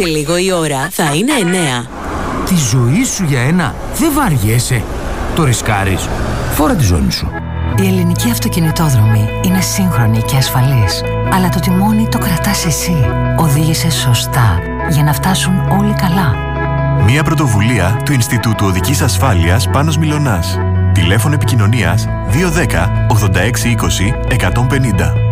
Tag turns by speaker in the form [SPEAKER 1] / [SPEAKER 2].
[SPEAKER 1] Σε λίγο η ώρα θα είναι 9.
[SPEAKER 2] Τη ζωή σου για ένα δεν βαριέσαι. Το ρισκάρεις. Φόρα τη ζώνη σου.
[SPEAKER 3] Η ελληνική αυτοκινητόδρομη είναι σύγχρονη και ασφαλής. Αλλά το τιμόνι το κρατάς εσύ. Οδήγησε σωστά για να φτάσουν όλοι καλά.
[SPEAKER 4] Μια πρωτοβουλία του Ινστιτούτου Οδικής Ασφάλειας Πάνος Μιλωνάς. Τηλέφωνο επικοινωνίας 210 86 20 150.